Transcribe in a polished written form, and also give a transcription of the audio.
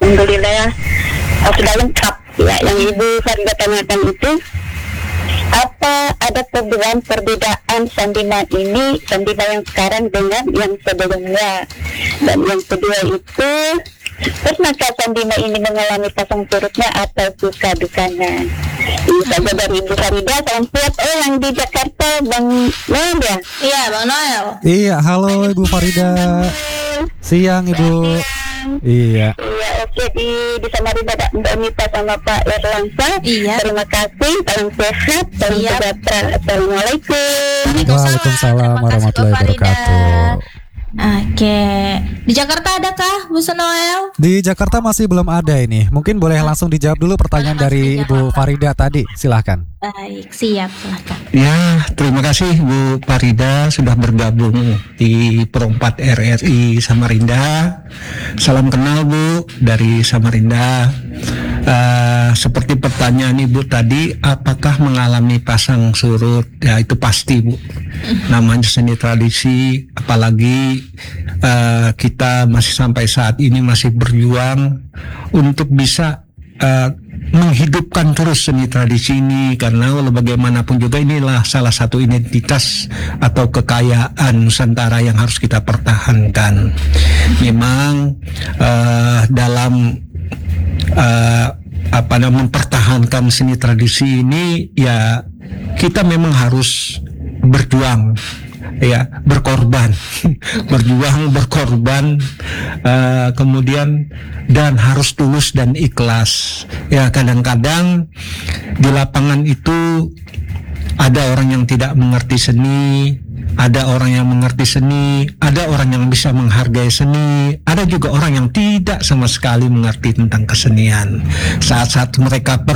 Alhamdulillah sudah lengkap ya. Yang Ibu Farida tanyakan itu, apa ada perbedaan sandina yang sekarang dengan yang sebelumnya? Dan yang kedua itu, pernahkah sandina ini mengalami pasang surutnya atau suka dukanya? Ini saja dari Ibu Farida. Salam sehat. Oh, yang di Jakarta Bang Noel ya? Iya, Bang Noel. Iya, halo Ibu Farida. Siang Ibu. Iya. Iya, oke, di Samarinda ada Mbak Mita sama Pak Erlangsa. Iya. Terima kasih. Salam sehat. Salam sejahtera. Assalamualaikum. Waalaikumsalam warahmatullahi wabarakatuh. Oke, di Jakarta adakah Bu Noel? Di Jakarta masih belum ada ini. Mungkin boleh langsung dijawab dulu pertanyaan dari Ibu Farida tadi. Silahkan. Baik, siap, silahkan. Ya, terima kasih Bu Farida sudah bergabung di Perempat RRI Samarinda. Salam kenal Bu dari Samarinda. Seperti pertanyaan Ibu tadi, apakah mengalami pasang surut? Ya, itu pasti Bu. Namanya seni tradisi, apalagi kita masih sampai saat ini masih berjuang untuk bisa menghidupkan terus seni tradisi ini, karena walau bagaimanapun juga inilah salah satu identitas atau kekayaan Nusantara yang harus kita pertahankan. Memang dalam mempertahankan seni tradisi ini, ya kita memang harus berjuang, ya berkorban, berkorban, kemudian dan harus tulus dan ikhlas. Ya, kadang-kadang di lapangan itu ada orang yang tidak mengerti seni, ada orang yang mengerti seni, ada orang yang bisa menghargai seni, ada juga orang yang tidak sama sekali mengerti tentang kesenian. Saat-saat mereka